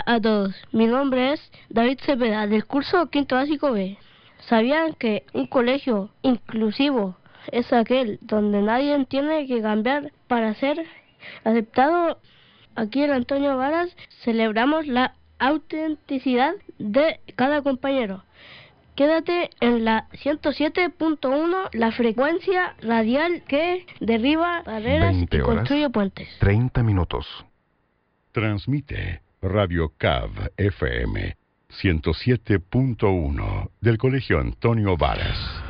a todos, mi nombre es David Cepeda, del curso Quinto Básico B. ¿Sabían que un colegio inclusivo es aquel donde nadie tiene que cambiar para ser aceptado? Aquí en Antonio Varas celebramos la autenticidad de cada compañero. Quédate en la 107.1, la frecuencia radial que derriba barreras y construye puentes. 30 minutos. Transmite Radio CAV FM 107.1 del Colegio Antonio Varas.